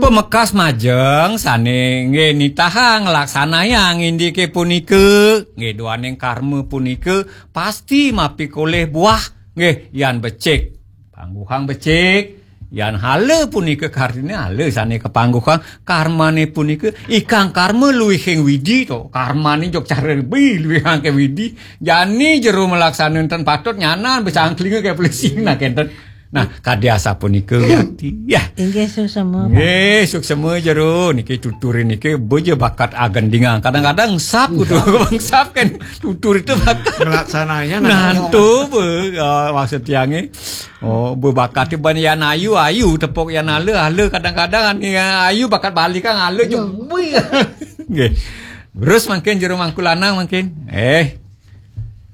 bemekas majeng sane nggih nitahang laksanayang indike punike nggih doaning karma punike pasti mapikoleh buah nggih yan becik pangguhang becik yan hale punike kartine hale sane kepangguhang karmane punike ikang karma luwihing widi to karmane jok cara luwih angke widi jani jero melaksanakan patut nyanan becangklinge kaya plesing nah kenten. Nah, kadiasa punike yakti. Ya. Inggih susema. Nggih, suksema jero niki tuturi niki beje bakat agendingan. Kadang-kadang sap kudu bang sap kan tutur itu bakat melaksananya nantu maksud tiange. Oh, bakat ban yan ayu tepuk yan ale kadang-kadang ayu bakat balik kan ale jo. Nggih. Terus mungkin jero mangku lanang mungkin.